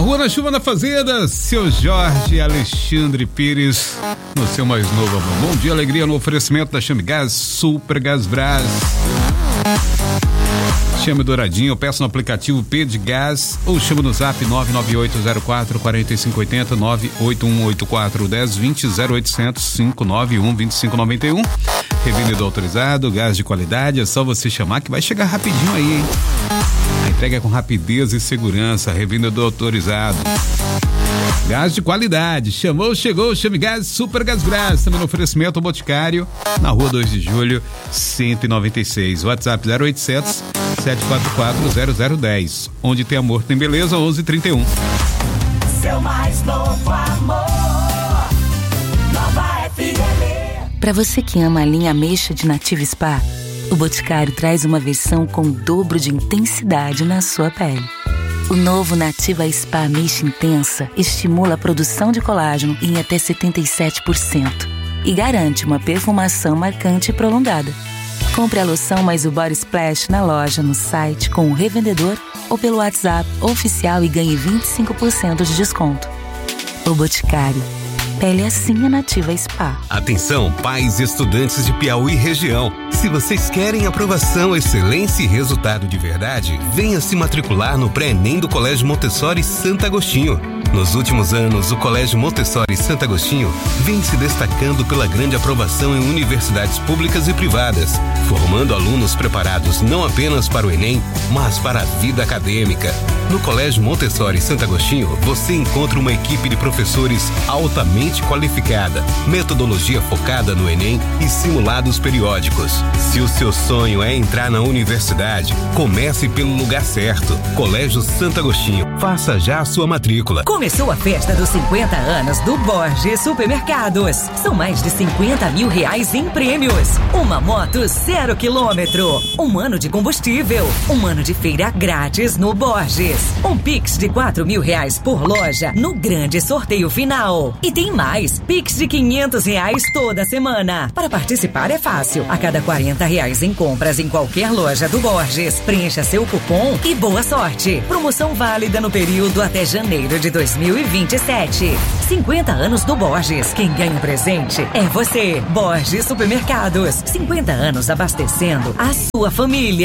Rua na Chuva na Fazenda, seu Jorge Alexandre Pires, no seu mais novo amor. Bom dia, alegria no oferecimento da Chame Gás, Super Gás Brás. Chame Douradinho, eu peço no aplicativo P de Gás ou chama no zap 99804-4580, 98184-1020, 0800 591 2591. Revendedor autorizado, gás de qualidade, é só você chamar que vai chegar rapidinho aí, hein? A entrega é com rapidez e segurança, revendedor autorizado. Gás de qualidade, chamou, chegou, Chame Gás, Super Gás Brás, também no oferecimento Boticário, na Rua 2 de Julho, 196, WhatsApp 0800 744 0010, onde tem amor tem beleza, 1131. Seu mais novo amor, Nova FM. Para você que ama a linha ameixa de Nativa Spa, o Boticário traz uma versão com o dobro de intensidade na sua pele. O novo Nativa Spa Ameixa Intensa estimula a produção de colágeno em até 77% e garante uma perfumação marcante e prolongada. Compre a loção mais o Body Splash na loja, no site, com o revendedor ou pelo WhatsApp oficial e ganhe 25% de desconto. O Boticário. Pele assim é Nativa Spa. Atenção, pais e estudantes de Piauí e região. Se vocês querem aprovação, excelência e resultado de verdade, venha se matricular no Pré-ENEM do Colégio Montessori Santo Agostinho. Nos últimos anos, o Colégio Montessori Santo Agostinho vem se destacando pela grande aprovação em universidades públicas e privadas, formando alunos preparados não apenas para o Enem, mas para a vida acadêmica. No Colégio Montessori Santo Agostinho, você encontra uma equipe de professores altamente qualificada, metodologia focada no Enem e simulados periódicos. Se o seu sonho é entrar na universidade, comece pelo lugar certo. Colégio Santo Agostinho. Faça já a sua matrícula. Começou a festa dos 50 anos do Borges Supermercados. São mais de 50 mil reais em prêmios. Uma moto 0 quilômetro. Um ano de combustível. Um ano de feira grátis no Borges. Um Pix de 4 mil reais por loja no grande sorteio final. E tem mais. Pix de 500 reais toda semana. Para participar é fácil. A cada 40 reais em compras em qualquer loja do Borges, preencha seu cupom e boa sorte. Promoção válida no período até janeiro de 2027. 50 anos do Borges. Quem ganha um presente é você. Borges Supermercados. 50 anos abastecendo a sua família.